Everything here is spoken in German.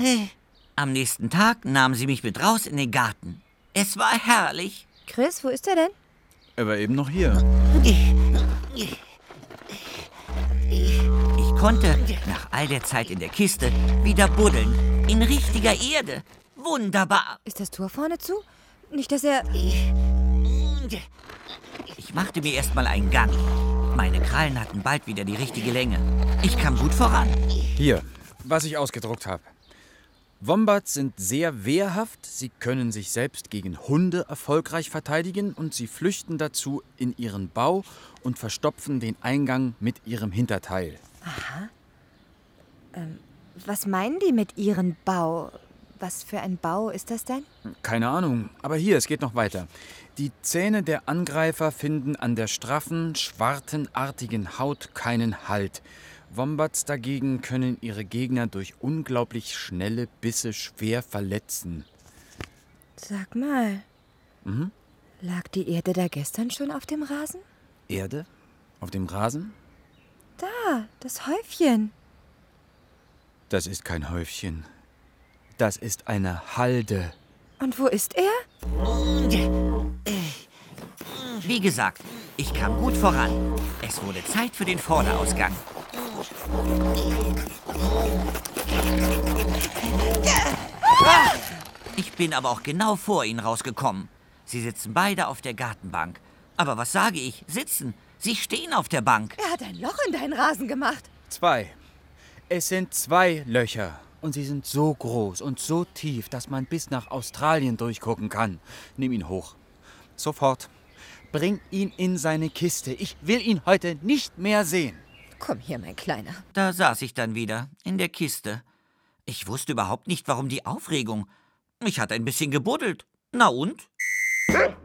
Am nächsten Tag nahmen sie mich mit raus in den Garten. Es war herrlich. Chris, wo ist er denn? Er war eben noch hier. Ich konnte nach all der Zeit in der Kiste wieder buddeln. In richtiger Erde. Wunderbar. Ist das Tor vorne zu? Nicht, dass er... Ich machte mir erstmal einen Gang. Meine Krallen hatten bald wieder die richtige Länge. Ich kam gut voran. Hier, was ich ausgedruckt habe. Wombats sind sehr wehrhaft, sie können sich selbst gegen Hunde erfolgreich verteidigen und sie flüchten dazu in ihren Bau und verstopfen den Eingang mit ihrem Hinterteil. Aha. Was meinen die mit ihrem Bau? Was für ein Bau ist das denn? Keine Ahnung, aber hier, es geht noch weiter. Die Zähne der Angreifer finden an der straffen, schwartenartigen Haut keinen Halt. Wombats dagegen können ihre Gegner durch unglaublich schnelle Bisse schwer verletzen. Sag mal, lag die Erde da gestern schon auf dem Rasen? Erde? Auf dem Rasen? Da, das Häufchen. Das ist kein Häufchen. Das ist eine Halde. Und wo ist er? Wie gesagt, ich kam gut voran. Es wurde Zeit für den Vorderausgang. Ich bin aber auch genau vor ihnen rausgekommen. Sie sitzen beide auf der Gartenbank. Aber was sage ich? Sitzen. Sie stehen auf der Bank. Er hat ein Loch in deinen Rasen gemacht. 2. Es sind 2 Löcher. Und sie sind so groß und so tief, dass man bis nach Australien durchgucken kann. Nimm ihn hoch. Sofort. Bring ihn in seine Kiste. Ich will ihn heute nicht mehr sehen. Komm hier, mein Kleiner. Da saß ich dann wieder, in der Kiste. Ich wusste überhaupt nicht, warum die Aufregung. Ich hatte ein bisschen gebuddelt. Na und?